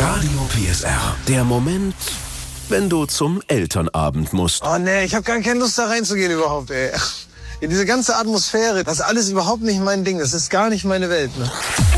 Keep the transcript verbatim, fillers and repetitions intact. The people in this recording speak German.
Radio P S R. Der Moment, wenn du zum Elternabend musst. Oh nee, ich habe gar keine Lust da reinzugehen überhaupt, ey. In diese ganze Atmosphäre, das ist alles überhaupt nicht mein Ding. Das ist gar nicht meine Welt, ne?